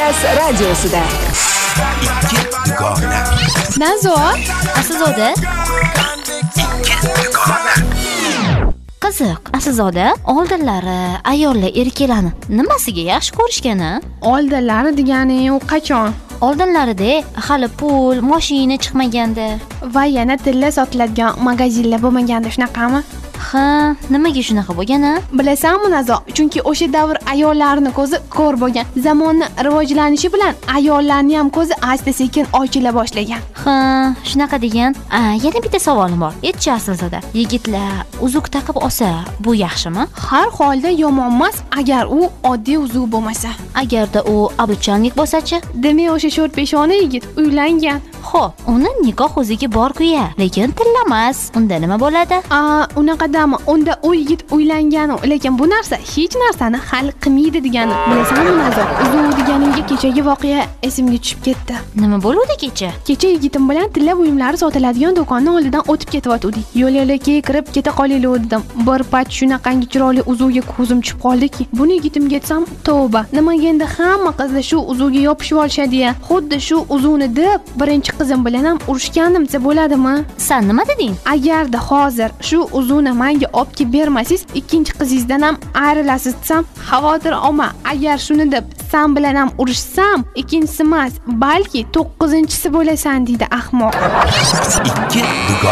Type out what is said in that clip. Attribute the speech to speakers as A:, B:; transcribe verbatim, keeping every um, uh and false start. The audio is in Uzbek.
A: Yo'lbars radiosida.
B: Ikki dugona.
C: Nazo, Aslzoda. Qiziq, Aslzoda, oldinlari ayollar erkaklarni nimasiga yaxshi ko'rishgan-a?
D: Oldinlari degani u qachon?
C: Oldinlarida hali pul, mashina chiqmaganda
D: Va yana tilla sotiladigan magazinlar bo'lmaganda shunaqami?
C: Ha, nimaga shunaqa bo'lgan-a?
D: Bilasanmi Nazo? Chunki o'sha davr ayollarning ko'zi ko'r bo'lgan. Zamonning rivojlanishi bilan ayollarning ham ko'zi asta-sekin ochila boshlagan.
C: Ha, shunaqa degan. A, yana bitta savolim bor. Aytchi Aslzoda, yigitlar uzuk taqib olsa, bu yaxshimi?
D: Har holda yomon emas, agar u oddiy uzuk bo'lmasa.
C: Agarda u обручальник bo'lsa-chi?
D: Demak, o'sha sho'rpeshona yigit uylangan.
C: Xo'p, uni nikoh o'ziga bor-ku-ya, lekin tillamas. Unda nima bo'ladi?
D: A, unaqadami? Unda u yigit uylangan, lekin bu narsa hech narsani hal qilmaydi degani. Bilasanmi Nazo? Uzuk deganingga kechagi voqea esimga tushib ketdi.
C: Nima bo'ldi kecha?
D: Kecha yigitim bilan tilla buyumlari sotiladigan do'konning oldidan o'tib ketayotgandik. Yo'l-yo'lakay kirib keta qolaylik dedim. Bir pach shunaqangi chiroyli uzukga ko'zim tushib qoldiki, buni yigitimga aytsam, tavba. Nimaga endi hamma qizlar shu uzukga yopishib olishadi-ya? Xuddi shu uzukni deb birinchi qizim bilan ham urushganim desa bo'ladimi?
C: Sen nima deding?
D: Agarda hozir shu uzukni menga olib kelib bermasangiz, ikkinchi qizingizdan ham ayrilasiz desam, xavotir olma. Agar shuni deb sen bilan ham urushsam, ikkinchisi emas, balki to'qqizinchisi bo'lasan deydi ahmoq.
B: Ikki dugona.